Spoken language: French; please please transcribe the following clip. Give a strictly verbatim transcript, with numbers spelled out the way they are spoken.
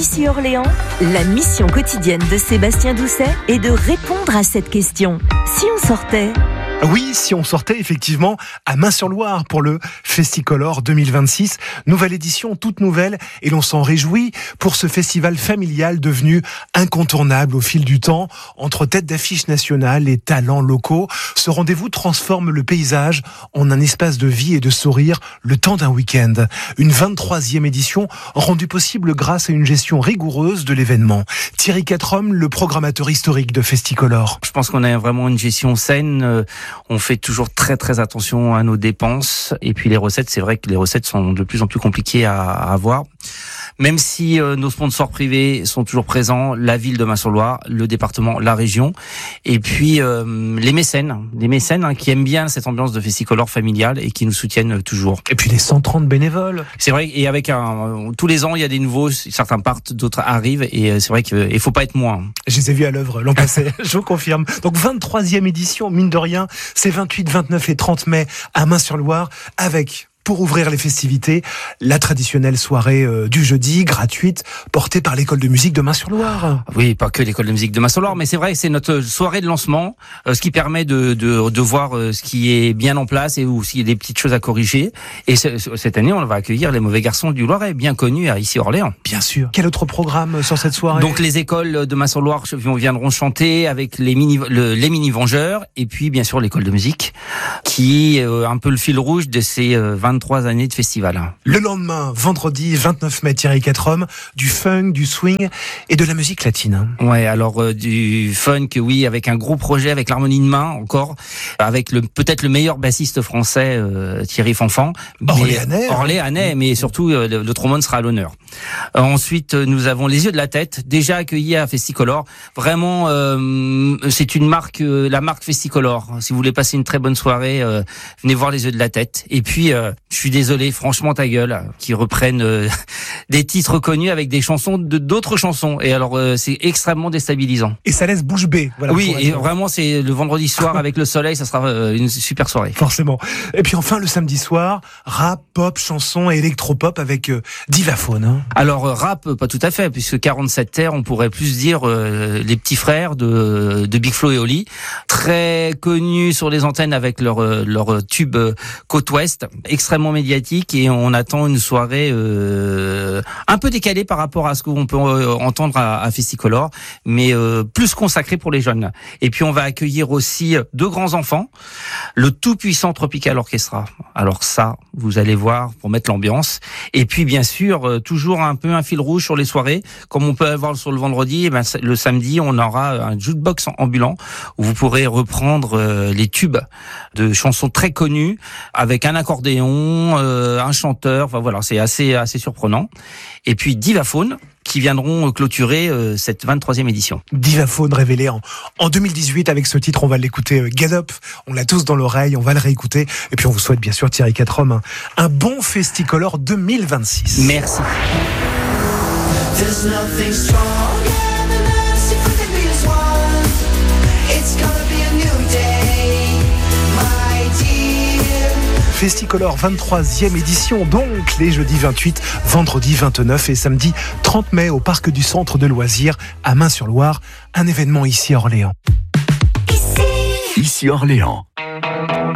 Ici Orléans, la mission quotidienne de Sébastien Doucet est de répondre à cette question. Si on sortait ? Oui, si on sortait effectivement à Main-sur-Loire pour le Festicolor deux mille vingt-six, nouvelle édition toute nouvelle, et l'on s'en réjouit pour ce festival familial devenu incontournable au fil du temps. Entre têtes d'affiche nationales et talents locaux, ce rendez-vous transforme le paysage en un espace de vie et de sourire le temps d'un week-end. Une vingt-troisième édition rendue possible grâce à une gestion rigoureuse de l'événement. Thierry Quatrom, le programmateur historique de Festicolor. Je pense qu'on a vraiment une gestion saine. On fait toujours très très attention à nos dépenses, et puis les recettes, c'est vrai que les recettes sont de plus en plus compliquées à, à avoir. Même si euh, nos sponsors privés sont toujours présents, la ville de Main-sur-Loire, le département, la région, et puis euh, les mécènes, les mécènes hein, qui aiment bien cette ambiance de Festicolor familial et qui nous soutiennent toujours. Et puis les cent trente bénévoles. C'est vrai, et avec un, tous les ans il y a des nouveaux, certains partent, d'autres arrivent, et c'est vrai qu'il faut pas être moins. Je les ai vus à l'œuvre l'an passé, je vous confirme. Donc vingt-troisième édition, mine de rien, c'est vingt-huit, vingt-neuf et trente mai à Main-sur-Loire, avec, pour ouvrir les festivités, la traditionnelle soirée euh, du jeudi, gratuite, portée par l'école de musique de Main-sur-Loire. Oui, pas que l'école de musique de Main-sur-Loire, mais c'est vrai, c'est notre soirée de lancement, euh, ce qui permet de, de, de voir euh, ce qui est bien en place et où s'il y a des petites choses à corriger. Et ce, cette année, on va accueillir les Mauvais Garçons du Loiret, bien connus à ici Orléans. Bien sûr. Quel autre programme sur cette soirée ? Donc les écoles de Main-sur-Loire viendront chanter avec les mini, le, les mini-vengeurs, et puis bien sûr l'école de musique, qui est euh, un peu le fil rouge de ces euh, vingt-trois années de festival. Le lendemain, vendredi vingt-neuf mai, Thierry Quatrom, du funk, du swing et de la musique latine. Ouais, alors euh, du funk, oui, avec un gros projet, avec l'harmonie de main encore, avec le peut-être le meilleur bassiste français, euh, Thierry Fanfan. Orléanais. Orléanais, mais surtout euh, le, le trombone sera à l'honneur. Euh, ensuite, nous avons les Yeux de la Tête, déjà accueillis à Festicolor. Vraiment, euh, c'est une marque, euh, la marque Festicolor. Si vous voulez passer une très bonne soirée, euh, venez voir les Yeux de la Tête. Et puis, euh, je suis désolé, franchement ta gueule, qui reprennent euh, des titres connus avec des chansons de d'autres chansons. Et alors, euh, c'est extrêmement déstabilisant. Et ça laisse bouche bée. Voilà, oui, et vraiment, c'est le vendredi soir avec le soleil, ça sera euh, une super soirée. Forcément. Et puis enfin, le samedi soir, rap, pop, chanson et électropop avec euh, Divaphone. Hein. Alors, euh, rap, pas tout à fait, puisque quarante-sept terres, on pourrait plus dire euh, les petits frères de, de Big Flo et Oli, très connus sur les antennes avec leur, leur tube euh, Côte Ouest, extrêmement médiatique, et on attend une soirée euh, un peu décalée par rapport à ce qu'on peut euh, entendre à, à Festicolor, mais euh, plus consacrée pour les jeunes. Et puis on va accueillir aussi deux grands enfants, le tout puissant Tropical Orchestra. Alors ça, vous allez voir pour mettre l'ambiance. Et puis bien sûr, euh, toujours un peu un fil rouge sur les soirées, comme on peut avoir sur le vendredi. Et ben, le samedi, on aura un jukebox ambulant où vous pourrez reprendre euh, les tubes de chansons très connues avec un accordéon, euh, un chanteur. Enfin voilà, c'est assez assez surprenant. Et puis Divaphone, qui viendront clôturer euh, cette vingt-troisième édition. Divaphone révélé en, en deux mille dix-huit avec ce titre, on va l'écouter, euh, Get Up, on l'a tous dans l'oreille, on va le réécouter, et puis on vous souhaite bien sûr, Thierry Quatrom, un, un bon Festicolor deux mille vingt-six. Merci. Festicolor vingt-troisième édition, donc les jeudis vingt-huit, vendredi vingt-neuf et samedi trente mai au parc du centre de loisirs à Main-sur-Loire. Un événement ici à Orléans. Ici Orléans.